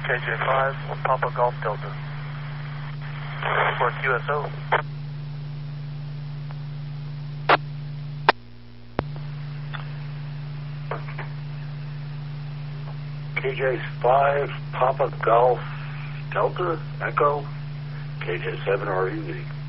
KJ5, Papa Golf Delta. For QSO. KJ5, Papa Golf Delta, Echo, KJ7 REV.